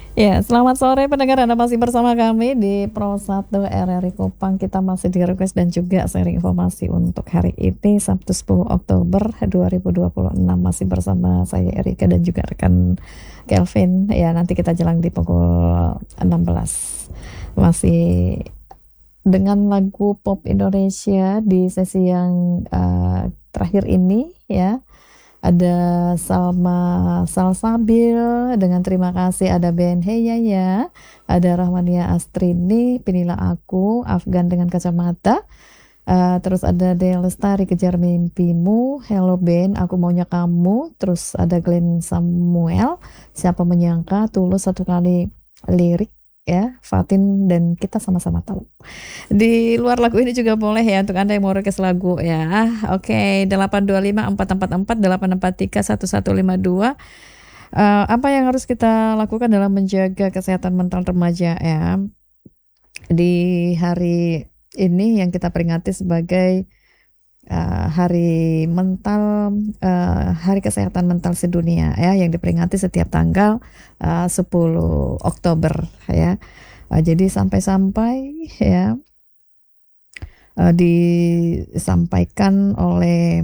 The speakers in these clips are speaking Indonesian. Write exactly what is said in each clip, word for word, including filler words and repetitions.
Ya, selamat sore pendengar, Anda masih bersama kami di Pro satu R R I Kupang. Kita masih di request dan juga sharing informasi untuk hari ini, Sabtu sepuluh Oktober dua ribu dua puluh enam. Masih bersama saya Erika dan juga rekan Kelvin. Ya, nanti kita jalan di pukul enam belas. Masih dengan lagu pop Indonesia di sesi yang uh, terakhir ini ya. Ada Salma Salsabil dengan terima kasih, ada Ben Heyaya, ada Rahmania Astrini, Pinilah Aku, Afgan dengan kacamata, uh, terus ada Del Lestari, Kejar Mimpimu, Hello Ben, Aku Maunya Kamu, terus ada Glenn Samuel, Siapa Menyangka, Tulus Satu Kali Lirik, ya, Fatin dan Kita Sama-Sama Tahu. Di luar lagu ini juga boleh ya untuk Anda yang mau request lagu ya. Oke, delapan dua lima empat empat empat delapan empat tiga satu satu lima dua. Eh, apa yang harus kita lakukan dalam menjaga kesehatan mental remaja ya di hari ini yang kita peringati sebagai eh, hari mental, eh, hari kesehatan mental sedunia ya, yang diperingati setiap tanggal eh, sepuluh Oktober ya. Eh, jadi sampai-sampai ya uh, disampaikan oleh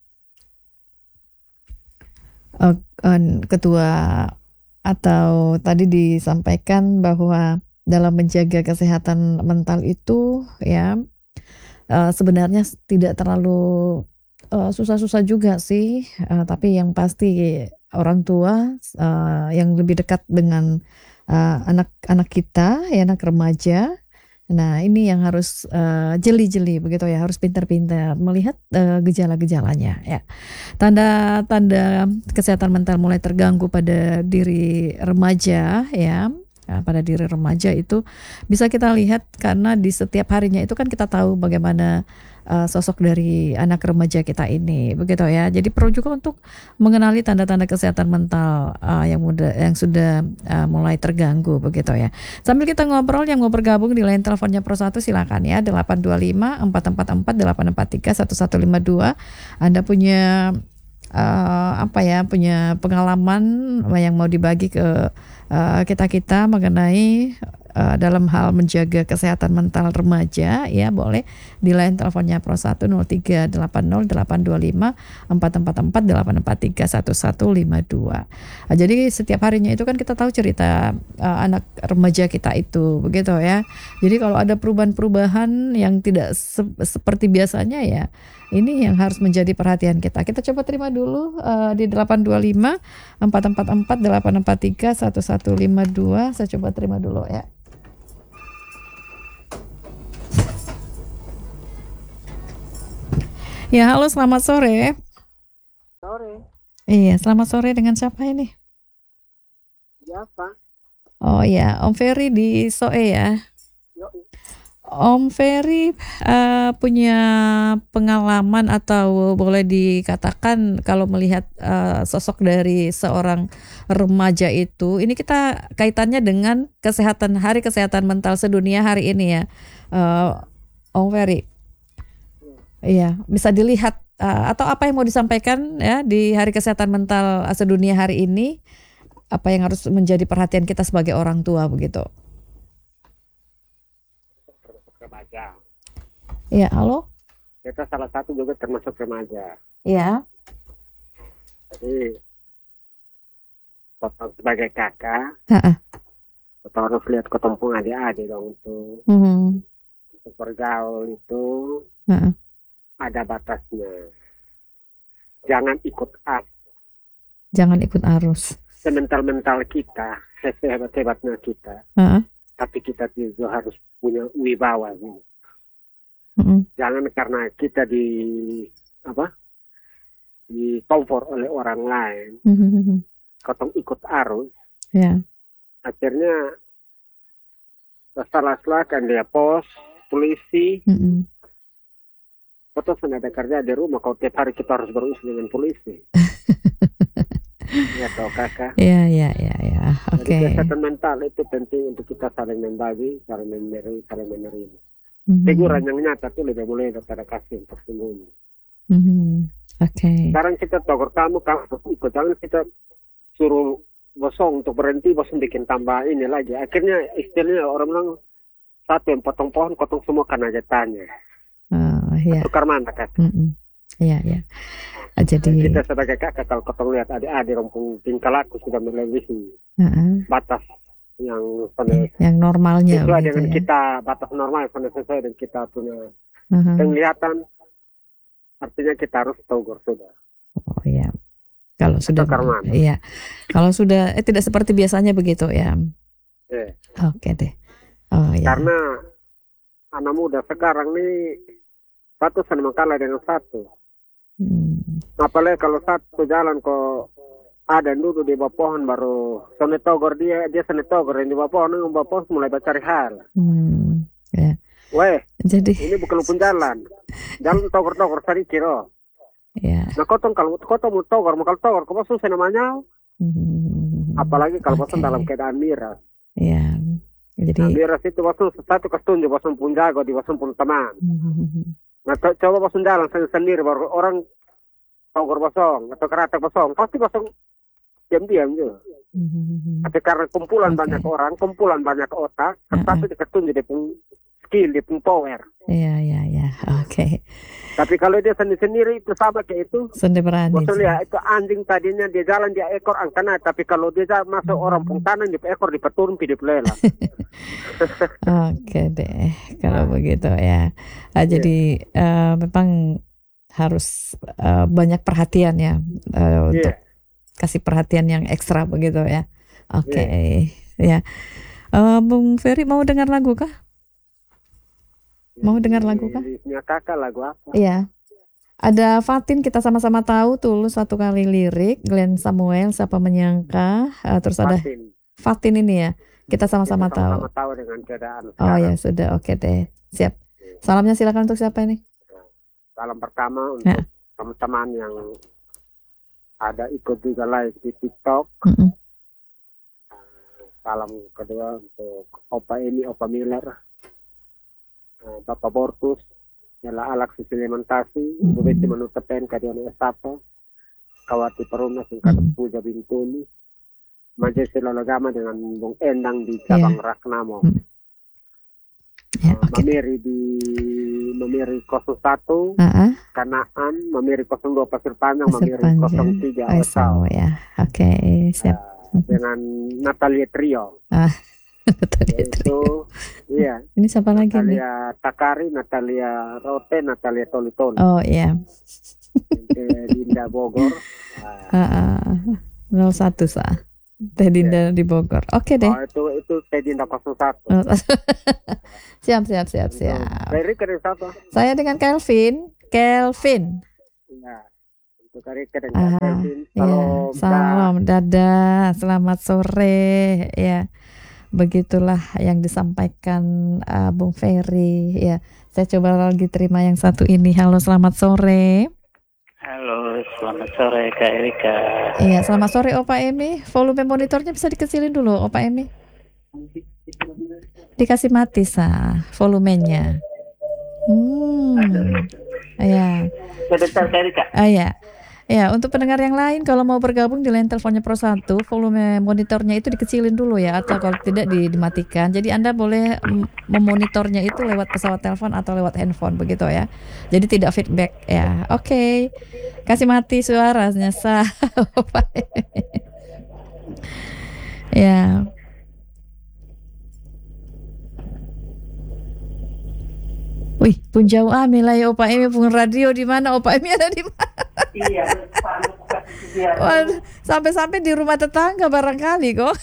uh, uh, ketua, atau tadi disampaikan bahwa dalam menjaga kesehatan mental itu ya uh, sebenarnya tidak terlalu uh, susah-susah juga sih, uh, tapi yang pasti orang tua uh, yang lebih dekat dengan uh, anak-anak kita ya, anak remaja. Nah, ini yang harus uh, jeli-jeli begitu ya, harus pintar-pintar melihat uh, gejala-gejalanya ya. Tanda-tanda kesehatan mental mulai terganggu pada diri remaja ya. Nah, pada diri remaja itu bisa kita lihat karena di setiap harinya itu kan kita tahu bagaimana uh, sosok dari anak remaja kita ini begitu ya. Jadi perlu juga untuk mengenali tanda-tanda kesehatan mental uh, yang muda yang sudah uh, mulai terganggu begitu ya. Sambil kita ngobrol, yang mau bergabung di line teleponnya Pro satu silakan ya, delapan dua lima empat empat empat delapan empat tiga satu satu lima dua. Anda punya uh, apa ya, punya pengalaman yang mau dibagi ke uh, kita-kita mengenai uh, dalam hal menjaga kesehatan mental remaja ya, boleh di line teleponnya Pro satu nol tiga delapan nol delapan dua lima empat empat empat delapan empat tiga satu satu lima dua. Nah, jadi setiap harinya itu kan kita tahu cerita uh, anak remaja kita itu begitu ya. Jadi kalau ada perubahan-perubahan yang tidak se- seperti biasanya ya, ini yang harus menjadi perhatian kita. Kita coba terima dulu uh, di delapan dua lima empat empat empat delapan empat tiga satu satu lima dua. Saya coba terima dulu ya. Ya, halo, selamat sore. Sore, Iya, selamat sore, dengan siapa ini? siapa? Oh ya, Om Ferry di Soe ya. Yo, Om Ferry uh, punya pengalaman atau boleh dikatakan kalau melihat uh, sosok dari seorang remaja itu, ini kita kaitannya dengan kesehatan, Hari Kesehatan Mental Sedunia hari ini ya, uh, Om Ferry. yo. Iya, bisa dilihat uh, atau apa yang mau disampaikan ya di Hari Kesehatan Mental Sedunia hari ini, apa yang harus menjadi perhatian kita sebagai orang tua begitu. Termasuk remaja. Iya, halo? Kita salah satu juga termasuk remaja. Iya. Jadi, potong sebagai kakak, Heeh. kita harus lihat ketumpung adik-adik dong untuk, Mhm. untuk bergaul itu Heeh. ada batasnya. Jangan ikut up. Jangan ikut arus. Semental-mental kita, sehebat-hebatnya kita, Heeh. tapi kita juga harus punya wibawa. Gitu. Mhm. Jangan karena kita di apa di kompor oleh orang lain, Mhm. kotong ikut arus, Ya. akhirnya salah-salah kan dia pos, polisi, Mhm. foto sudah ada kerja di rumah, kalau tiap hari kita harus berurusan dengan polisi. Ya toh kakak. Ya, ya, ya, ya. Jadi Oke. kesehatan mental itu penting untuk kita saling membagi, saling memberi, saling menerima. Mhm. Teguran yang nyata itu lebih boleh daripada kasih untuk sembunyi. Mhm. Oke. Sekarang kita togor kamu, kamu ikut, jangan kita suruh bosong untuk berhenti, bosong bikin tambah ini lagi. Akhirnya istilahnya orang bilang satu yang potong pohon, potong semua karena jatahnya. Oh, ya. Tukar mana kak? Mm-mm. Iya, ya. Jadi kita sebagai kakak kalau ketemu lihat adik-adik rompong tingkah laku sudah melebihi uh-uh. batas yang eh, yang normalnya sesuai gitu dengan ya. kita, batas normal sesuai dengan kita punya uh-huh. penglihatan. Artinya kita harus tegur sudah. Oh iya. Kalau sudah, iya. Kalau sudah eh, tidak seperti biasanya begitu ya. Yeah. Oke okay deh. Oh iya. Karena anak muda sekarang nih satu sama kalah dengan satu. Hmm. Apalagi kalau satu jalan kok ada yang duduk di bawah pohon baru sone togor dia dia sone togor yang di bawah pohon yang bawah pohon mulai mencari hal. Hmm. Yeah. Weh, jadi ini bukan pun jalan, jalan togor togor cari kiro. Ya. Nah kotong kalau kotong mau togor mau kalau togor kau susah namanya. Hmm. Apalagi kalau okay. bosan dalam keadaan miras. Ya. Jadi nah, miras itu bosan satu ketunjuk bosan pun jago di bosan pun teman. Hmm. Nah coba bosan jalan sendiri baru orang togor bosong atau keratak bosong pasti bosong diam-diam juga. Hmm. Tapi karena kumpulan okay. banyak orang, kumpulan banyak otak, satu diketunjuk dia pun skill, dia pun power. Iya iya iya, oke. Okay. Tapi kalau dia sendiri-sendiri itu sama kayak itu. Sendiri berani. Bosan lihat itu anjing tadinya dia jalan dia ekor angkana, tapi kalau dia masuk hmm. orang pun tanah dia ekor dipeturun di pelela. Oke deh, kalau begitu ya. Nah, jadi yeah. uh, memang harus uh, banyak perhatian ya uh, yeah. untuk kasih perhatian yang ekstra begitu ya. Oke, okay. yeah. ya. Uh, Bung Ferry mau dengar lagu kah? Mau dengar lagu kah? Liriknya kakak lagu apa? Iya. Ada Fatin, kita sama-sama tahu, Tulus satu kali lirik, Glenn Samuel, Siapa Menyangka, uh, terus Fatin. Ada Fatin ini ya. Kita sama-sama kita tahu. Sama-sama tahu dengan keadaan. Oh ya sudah, oke okay deh. Siap. Salamnya silakan untuk siapa ini? Salam pertama untuk ya. teman-teman yang ada ikut juga live di TikTok. Mm-hmm. Salam kedua untuk Opa ini, Opa Miller, Bapak Bortus, Yala Alak Sisilimentasi, Ibu Beti Manutepen, Kadiana Estapa, Kawati Perumna, Singkatan mm-hmm. Puja Bintuli, Majelis Lolagama dengan Bung Endang di cabang yeah. Raknamo. Mm-hmm. Yeah, okay. Mamiri di Mamiri nol satu, uh-huh. Kanaan, Mamiri nol dua Pasir Panjang, Pasir Mamiri nol tiga Osau. Ya, oke, okay, siap. Uh, dengan Natalia Trio. Ah, Natalia Trio. Iya. Ini siapa lagi nih? Natalia Takari, Natalia Rote, Natalia Tolitoli. Oh iya. Dinda Bogor. Uh, uh, nol satu sah. Teh Dinda yeah. di Bogor. Oke okay deh. Oh, itu itu Teh Dinda nol satu. siap siap siap siap. Dari ke siapa? Saya dengan Kelvin. Kelvin. Nah, untuk hari ke dengan ah, Kelvin. Salam. Ya. Salam, dadah. Selamat sore. Ya. Begitulah yang disampaikan uh, Bung Ferry. Ya. Saya coba lagi terima yang satu ini. Halo, selamat sore. Halo, selamat sore Kak Erika. Iya, selamat sore Opa Emi. Volume monitornya bisa dikecilin dulu Opa Emi. Dikasih mati sah volumenya. Hmm. Iya. Sebentar Kak Erika. Ah ya. Ya, untuk pendengar yang lain kalau mau bergabung di line teleponnya Pro satu, volume monitornya itu dikecilin dulu ya, atau kalau tidak dimatikan. Jadi Anda boleh memonitornya itu lewat pesawat telepon atau lewat handphone begitu ya. Jadi tidak feedback ya. Oke. Okay. Kasih mati suaranya sah. Ya. Wih, pun jauh amin lah ya Opa Emi, pun radio di mana? Opa Emi ada di mana? Iya. Wah, sampai-sampai di rumah tetangga barangkali kok.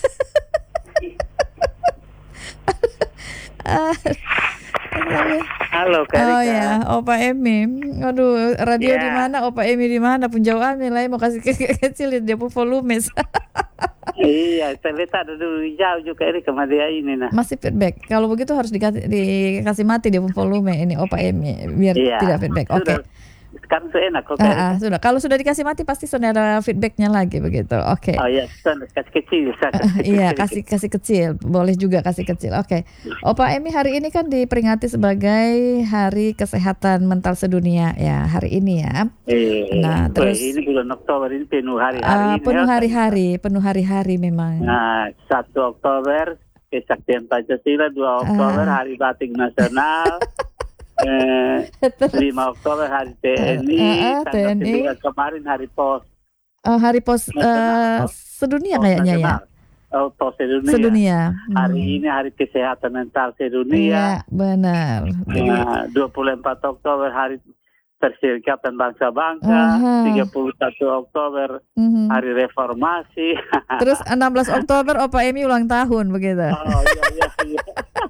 Halo Kak Rika. Oh ya, Opa Emi. Aduh, radio ya. Di mana? Opa Emi di mana? Pun jauh amin lah, mau kasih kecilin dia pun volume. Iya, saya lihat ada dulu jauh juga ini ke media ini nah. Masih feedback. Kalau begitu harus dikasih, dikasih mati dia pun volume ini Opa Emi biar iya, tidak feedback. Oke. Okay. sekarang tuh enak kok. Ah, ah, sudah. Kalau sudah dikasih mati pasti sudah ada feedbacknya lagi begitu. Oke. Oh iya, kasih kecil. Iya, kasih kasih kecil. Boleh juga kasih kecil. Oke. Opa Emi, hari ini kan diperingati sebagai Hari Kesehatan Mental Sedunia ya, hari ini ya. Eh, nah, terus ini bulan Oktober ini penuh hari-hari. Uh, ini, penuh ya. hari-hari, penuh hari-hari memang. Nah, satu Oktober Kesaktian Pancasila, dua Oktober uh. Hari Batik Nasional. Eh, lima Oktober Hari T N I, uh, uh, tanggal sembilan kemarin Hari Pos. Oh, Hari Pos uh, sedunia pos kayaknya nasional. Ya. Oh, Pos sedunia. Sedunia. Hmm. Hari ini Hari Kesehatan Mental Sedunia. Iya, benar. Nah, dua puluh empat Oktober Hari Perserikatan Bangsa-Bangsa, uh-huh. tiga puluh satu Oktober uh-huh. Hari Reformasi. Terus enam belas Oktober Opa Emi ulang tahun begitu. Oh iya iya. iya.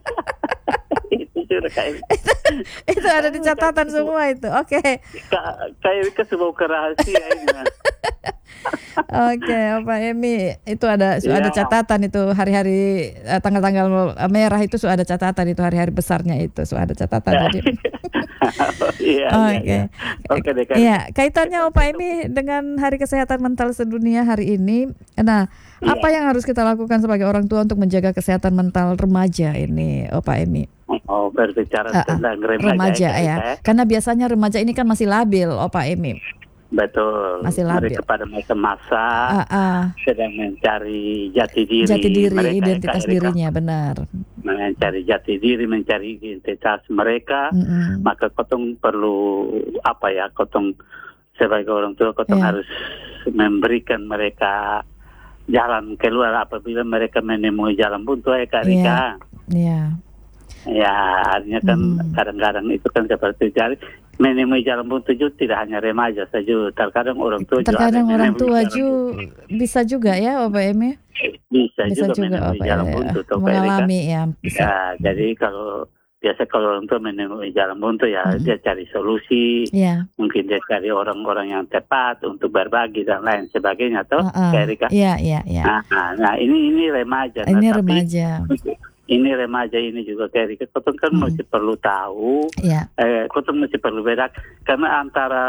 Itu ada di catatan semua itu. Oke. Okay. Kayak ke sebuah rahasia ini. Oke, Opa Emi, itu ada ya. Ada catatan itu hari-hari tanggal-tanggal merah itu sudah ada catatan itu hari-hari besarnya itu sudah ada catatan tadi. Iya. Oke. Oke deh. Iya, kaitannya Opa Emi dengan Hari Kesehatan Mental Sedunia hari ini. Nah, ya. Apa yang harus kita lakukan sebagai orang tua untuk menjaga kesehatan mental remaja ini, Opa Emi? Oh, berbicara uh, tentang remaja, remaja ya, ya. Karena biasanya remaja ini kan masih labil, Opa Emi. Betul. Masih labil. Mereka pada masa-masa uh, uh. sedang mencari jati diri. Jati diri, mereka, identitas mereka, dirinya, benar. Mencari jati diri, mencari identitas mereka. Mm-hmm. Maka kotong perlu apa ya? Kotong sebagai orang tua, kotong yeah. harus memberikan mereka jalan keluar apabila mereka menemui jalan buntu ya Kak Rika. Iya. Yeah. Ya, artinya kan hmm. kadang-kadang itu kan seperti jadi menemui jalan buntu juga tidak hanya remaja saja, terkadang orang tua terkadang juga orang tua juga bisa juga ya, Opa Emi. Bisa, bisa juga, juga menemui Opa, jalan ya. buntu, mengalami kan? Ya. Bisa. Ya, jadi kalau biasa kalau orang tua menemui jalan buntu ya hmm. dia cari solusi, yeah. mungkin dia cari orang-orang yang tepat untuk berbagi dan lain sebagainya, toh, uh-uh. Erika. Iya, iya, iya. Nah, nah ini ini remaja. Ini nah, remaja. Tapi, ini remaja ini juga kayak kotong kan hmm. mesti perlu tahu, yeah. eh, kotong mesti perlu beda karena antara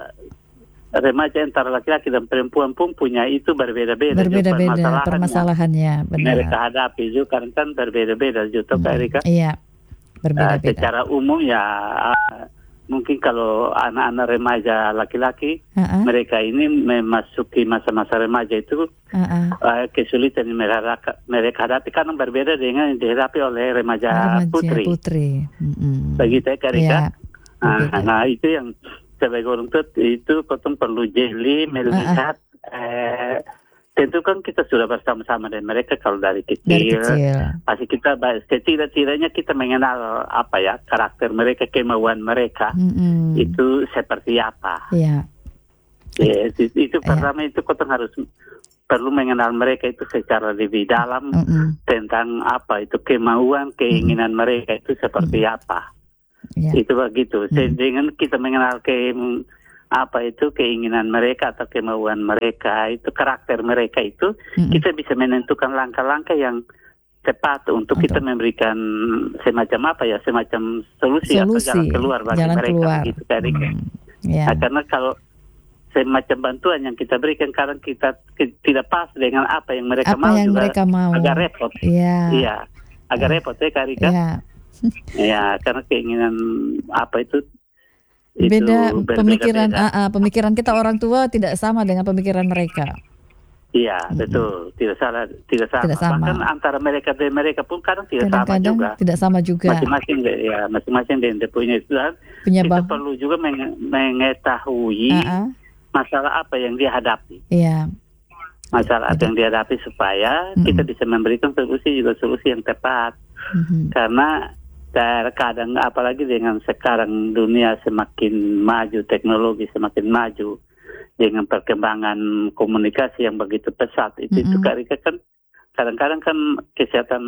remaja antara laki-laki dan perempuan pun punya itu berbeda-beda. Berbeda-beda permasalahannya, benar. Mereka hadapi juga karena kan berbeda-beda juga, hmm. Erika. Iya, berbeda-beda. Uh, secara umum ya. Uh, Mungkin kalau anak-anak remaja laki-laki, uh-uh. mereka ini memasuki masa-masa remaja itu uh-uh. uh, kesulitan yang mereka, mereka hadapi karena berbeda dengan yang dihadapi oleh remaja, remaja putri. putri. Mm-hmm. Begitu ya, Karika? Yeah. Nah, nah, itu yang sebagai orang tua itu kotong perlu jeli melihat. Uh-uh. Eh, tentu kan kita sudah bersama-sama dengan mereka kalau dari kecil, dari kecil. Pasti kita setidak-tidaknya kita mengenal apa ya karakter mereka, kemauan mereka mm-hmm. itu seperti apa. Iya. Yeah. Yes, itu yeah. pertama itu kita harus perlu mengenal mereka itu secara lebih dalam mm-hmm. tentang apa itu kemauan, keinginan mm-hmm. mereka itu seperti mm-hmm. apa. Yeah. Itu begitu. Mm-hmm. Dengan kita mengenal ke apa itu keinginan mereka atau kemauan mereka, itu karakter mereka itu, mm-hmm. kita bisa menentukan langkah-langkah yang tepat untuk, untuk kita memberikan semacam apa ya, semacam solusi, solusi atau jalan keluar bagi jalan mereka. Keluar. Gitu, mm, yeah. Nah, karena kalau semacam bantuan yang kita berikan karena kita ke, tidak pas dengan apa yang mereka apa mau yang juga mereka mau. agak repot. Yeah. Iya, agak yeah. repot ya Karika. Yeah. Ya, karena keinginan apa itu beda itu pemikiran uh, uh, pemikiran kita orang tua tidak sama dengan pemikiran mereka. Iya, mm-hmm. betul. Tidak salah, tidak sama. Tidak sama. Bahkan antara mereka dan mereka pun kadang tidak kadang-kadang sama juga. Tidak sama juga. Masing-masing ya, masing-masing dia punya itu. Punya kita bah- perlu juga meng- mengetahui uh-uh. masalah apa yang dia hadapi. Iya. Masalah apa yang dia hadapi supaya mm-hmm. kita bisa memberikan solusi juga solusi yang tepat. Mm-hmm. Karena terkadang apalagi dengan sekarang dunia semakin maju, teknologi semakin maju dengan perkembangan komunikasi yang begitu pesat itu mm-hmm. itu Karika kan kadang-kadang kan kesehatan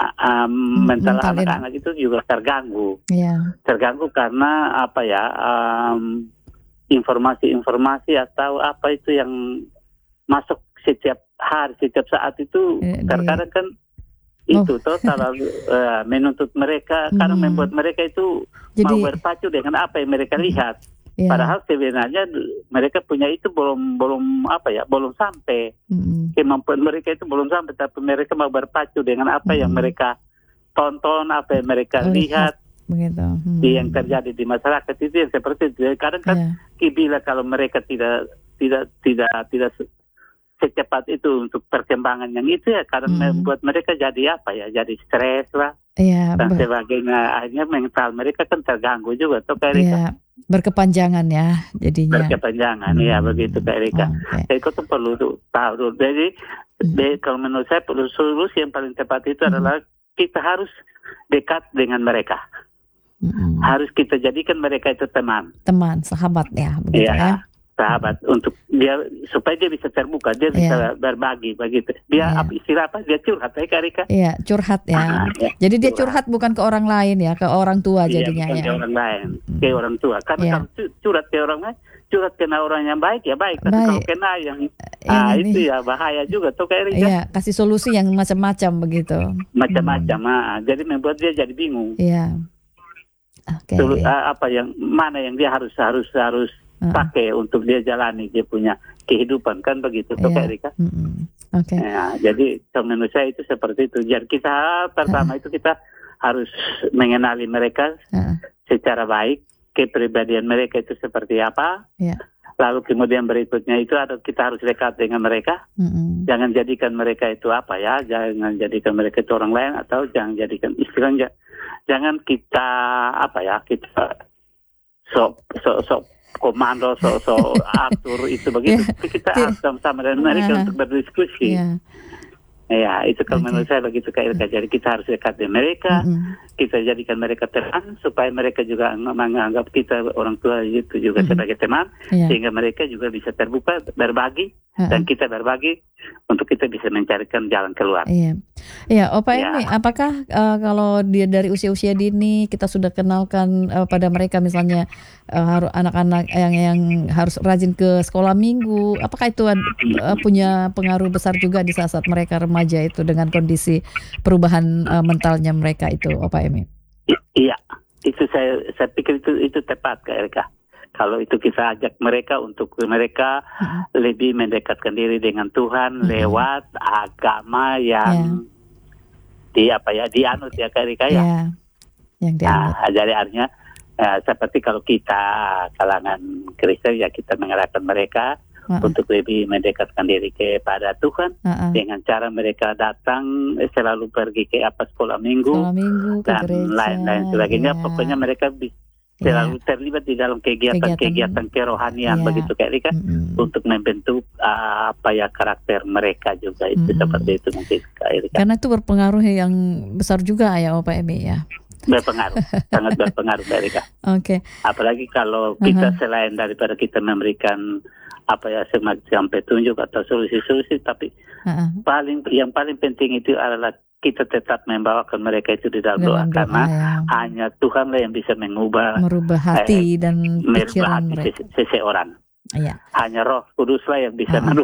um, mental mm-hmm. anak-anak itu juga terganggu, yeah. terganggu karena apa ya um, informasi-informasi atau apa itu yang masuk setiap hari, setiap saat itu yeah, terkadang kan itu toh terlalu uh, menuntut mereka hmm. karena membuat mereka itu jadi, mau berpacu dengan apa yang mereka lihat. Ya. Padahal sebenarnya mereka punya itu belum belum apa ya, belum sampai. Mm-mm. Kemampuan mereka itu belum sampai, tapi mereka mau berpacu dengan apa Mm-mm. yang mereka tonton, apa yang mereka lihat, begitu. Hmm. yang terjadi di masyarakat itu yang seperti itu. Kadang kan Ya. bila kalau mereka tidak tidak tidak tidak se- secepat itu untuk perkembangan yang itu ya, kadang Hmm. membuat mereka jadi apa ya, jadi stres lah Iya, dan ber- sebagainya. Akhirnya mental mereka kan terganggu juga tuh Kak Erika. iya, berkepanjangan ya jadinya. Berkepanjangan Hmm. ya begitu Kak Erika. Oke. Jadi kau tuh perlu tuh tahu dulu. Jadi Hmm. de- kalau menurut saya perlu solusi yang paling tepat itu Hmm. adalah kita harus dekat dengan mereka. Mm-mm. Harus kita jadikan mereka itu teman. Teman, sahabat ya, begitu ya. Iya, sahabat untuk dia supaya dia bisa terbuka, dia bisa Iya. berbagi begitu. Dia Iya. apa istilah apa? Dia curhat ya Kak Rika. Iya, curhat ya. Ah, ya, Jadi dia curhat. curhat bukan ke orang lain ya, ke orang tua Iya, jadinya bukan ya. ke orang lain, Hmm. ke orang tua. Karena Iya. kalau cu- curhat ke orang lain, curhat kena orang yang baik ya baik. Tapi Baik. kalau kena yang ah, Ini itu nih. ya bahaya juga tuh Kak Rika. Iya, kasih solusi yang macam-macam begitu. Macam-macam. Ah, jadi membuat dia jadi bingung. Iya. Oke. Solu- ah, apa yang mana yang dia harus harus harus Ah. pakai untuk dia jalani dia punya kehidupan kan begitu tuh Iya. Kak Rika. Mm-mm. Oke. Ya, jadi menurut saya itu seperti itu. Jadi kita pertama itu kita harus mengenali mereka Ah. secara baik, kepribadian mereka itu seperti apa. Iya. Lalu kemudian berikutnya itu ada kita harus dekat dengan mereka. Mm-mm. Jangan jadikan mereka itu apa ya, jangan jadikan mereka itu orang lain atau jangan jadikan istilahnya. Jangan kita apa ya, kita sok sok sok komando, sok sok atur itu begitu. Ya. Tapi kita Ti- harus sama-sama dengan mereka Ah. untuk berdiskusi. Iya. Ya, itu kalau Oke. menurut saya begitu Kak Ilka. Jadi kita harus dekat dengan mereka, Mm-mm. kita jadikan mereka teman supaya mereka juga menganggap kita orang tua itu juga Mm-mm. sebagai teman, Iya. sehingga mereka juga bisa terbuka, berbagi, Ah. dan kita berbagi untuk kita bisa mencarikan jalan keluar. Iya, iya, Opa Ya. Emi, apakah eh, kalau dia dari usia-usia dini kita sudah kenalkan eh, pada mereka misalnya eh, harus anak-anak yang yang harus rajin ke sekolah minggu, apakah itu ad- eh, punya pengaruh besar juga di saat-saat mereka remaja itu dengan kondisi perubahan eh, mentalnya mereka itu, Opa Emi? I- iya, itu saya saya pikir itu itu tepat Kak Erika. Kalau itu kita ajak mereka untuk mereka Mm-mm. lebih mendekatkan diri dengan Tuhan Mm-mm. lewat agama yang di apa ya dianut ya Kak Erika ya. Ya, yang dianut. Nah, jadi artinya eh, seperti kalau kita kalangan Kristen ya kita mengarahkan mereka Ah, untuk lebih mendekatkan diri kepada Tuhan ah, ah. dengan cara mereka datang eh, selalu pergi ke apa sekolah minggu Sekolah minggu ke dan gereja. lain-lain sebagainya. Ya. Pokoknya mereka bi- Ya. selalu terlibat di dalam kegiatan-kegiatan kerohanian Ya. begitu Kak Rika, Mm-mm. untuk membentuk uh, apa ya karakter mereka juga itu Mm-mm. seperti itu mungkin Kak Rika. Karena itu berpengaruh yang besar juga ya, Opa Emi ya. Berpengaruh, sangat berpengaruh Kak Rika. Oke. Apalagi kalau kita Aha. selain daripada kita memberikan apa ya semacam petunjuk atau solusi-solusi, tapi Ah, ah. paling yang paling penting itu adalah kita tetap membawakan mereka itu di dalam doa, Dalam doa karena ya. hanya Tuhanlah yang bisa mengubah Merubah hati dan merubah pikiran hati mereka. sese- seseorang. Iya. Hanya Roh Kuduslah yang bisa Ah. merubah